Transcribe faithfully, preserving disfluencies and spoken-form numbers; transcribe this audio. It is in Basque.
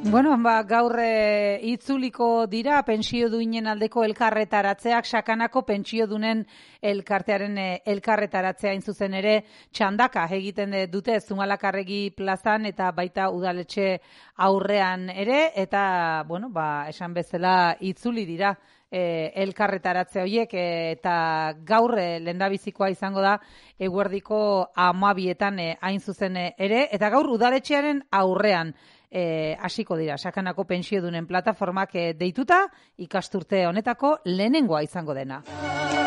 Bueno, ba, gaur e, itzuliko dira pentsio duinen aldeko elkarretaratzeak, sakanako pentsio dunen elkartearen e, elkarretaratzea in zuzen ere txandaka egiten dute Zumalakarregi plazan eta baita udaletxe aurrean ere, eta, bueno, ba, esan bezala itzuli dira e, elkarretaratze horiek e, eta gaur e, lehendabizikoa izango da eguerdiko hamabietan e, hain zuzen ere, eta gaur udaletxearen aurrean E, hasiko dira, sakanako pentsio dunen plataformak e, deituta ikasturte honetako lehenengoa izango dena.